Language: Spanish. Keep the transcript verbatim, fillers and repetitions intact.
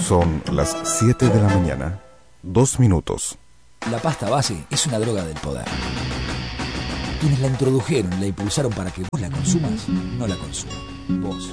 Son las siete de la mañana, dos minutos. La pasta base es una droga del poder. Quienes la introdujeron y la impulsaron para que vos la consumas, no la consuman. Vos,